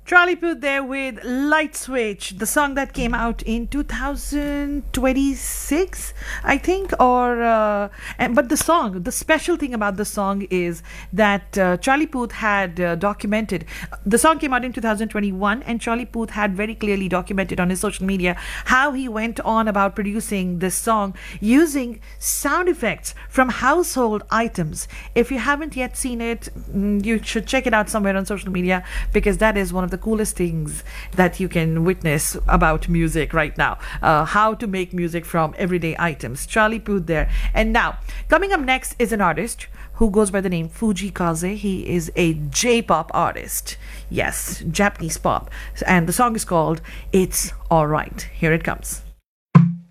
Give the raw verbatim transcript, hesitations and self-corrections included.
Charlie Puth there with Light Switch, the song that came out in two thousand twenty-six, I think, or uh, and, but the song, the special thing about the song is that uh, Charlie Puth had uh, documented. The song came out in two thousand twenty-one, and Charlie Puth had very clearly documented on his social media how he went on about producing this song using sound effects from household items. If you haven't yet seen it, mm, you should check it out somewhere on social media, because that is one of the coolest things that you can witness about music right now. Uh, how to make music from everyday items. Charlie Puth there. And now, coming up next is an artist who goes by the name Fuji Kaze. He is a J-pop artist. Yes, Japanese pop. And the song is called It's Alright. Here it comes.